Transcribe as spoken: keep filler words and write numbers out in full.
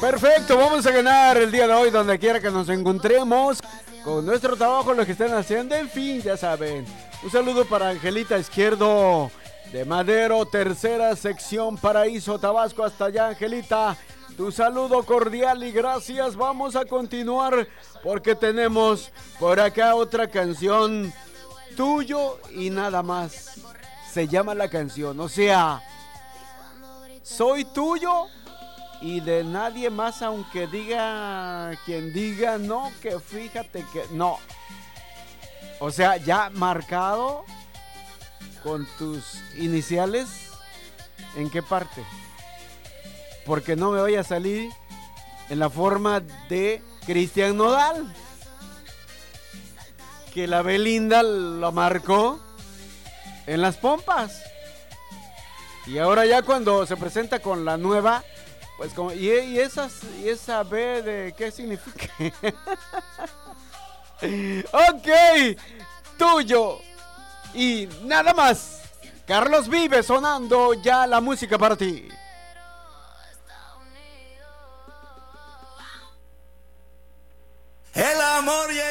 Perfecto, vamos a ganar el día de hoy donde quiera que nos encontremos con nuestro trabajo, lo que estén haciendo, en fin, ya saben. Un saludo para Angelita Izquierdo de Madero, tercera sección, Paraíso, Tabasco. Hasta allá, Angelita, tu saludo cordial y gracias. Vamos a continuar porque tenemos por acá otra canción, Tuyo y Nada Más. Se llama la canción, o sea, soy tuyo y de nadie más, aunque diga quien diga, no, que fíjate que no. O sea, ya marcado con tus iniciales, ¿en qué parte? Porque no me vaya a salir en la forma de Cristian Nodal, que la Belinda lo marcó en las pompas. Y ahora ya cuando se presenta con la nueva, pues como, y, y esas, y esa B de ¿qué significa? Ok, tuyo y nada más. Carlos Vives sonando ya la música para ti. El amor llega.